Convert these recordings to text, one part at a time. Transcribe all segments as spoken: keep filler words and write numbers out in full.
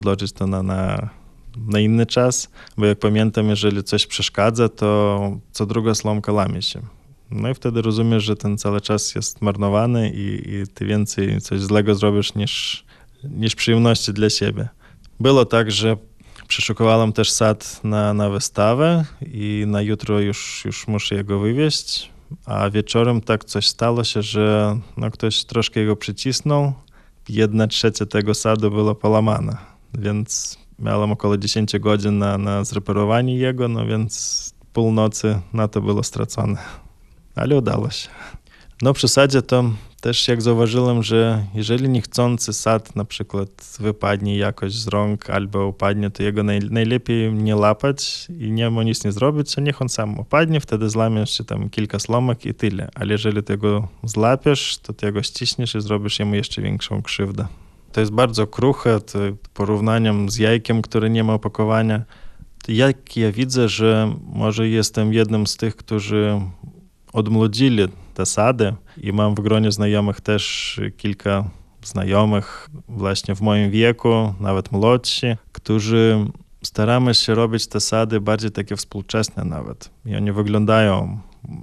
odłożyć to na, na, na inny czas, bo jak pamiętam, jeżeli coś przeszkadza, to co druga słomka łamie się. No i wtedy rozumiesz, że ten cały czas jest marnowany i, i ty więcej coś złego zrobisz niż, niż przyjemności dla siebie. Było tak, że przeszukowałem też sad na, na wystawę i na jutro już, już muszę jego wywieźć, a wieczorem tak coś stało się, że no, ktoś troszkę jego przycisnął. Jedna trzecia tego sadu była połamana, więc miałem około dziesięć godzin na, na zreperowanie jego, no więc północy na to było stracone. Ale udało się. No przy sadzie to też jak zauważyłem, że jeżeli niechcący sad na przykład wypadnie jakoś z rąk albo upadnie, to jego naj, najlepiej nie łapać i nie mu nic nie zrobić, a niech on sam upadnie, wtedy złamiesz się tam kilka slomek i tyle. Ale jeżeli ty go złapiesz, to ty go ściśniesz i zrobisz jemu jeszcze większą krzywdę. To jest bardzo kruche, to porównaniem z jajkiem, które nie ma opakowania. Jak ja widzę, że może jestem jednym z tych, którzy odmłodzili te sady i mam w gronie znajomych też kilka znajomych właśnie w moim wieku, nawet młodsi, którzy staramy się robić te sady bardziej takie współczesne nawet. I oni wyglądają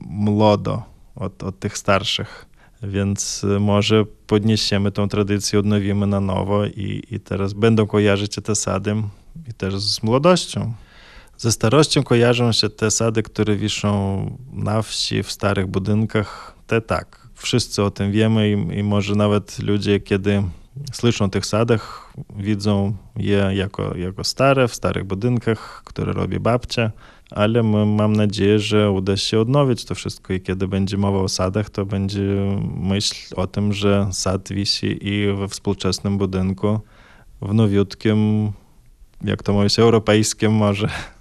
młodo od, od tych starszych. Więc może podniesiemy tą tradycję, odnowimy na nowo i, i teraz będą kojarzyć te sady i też z młodością. Ze starością kojarzą się te sady, które wiszą na wsi, w starych budynkach. Te tak, wszyscy o tym wiemy i, i może nawet ludzie, kiedy słyszą o tych sadach, widzą je jako, jako stare, w starych budynkach, które robi babcia, ale my, mam nadzieję, że uda się odnowić to wszystko i kiedy będzie mowa o sadach, to będzie myśl o tym, że sad wisi i we współczesnym budynku, w nowiutkim, jak to mówi się, europejskim może.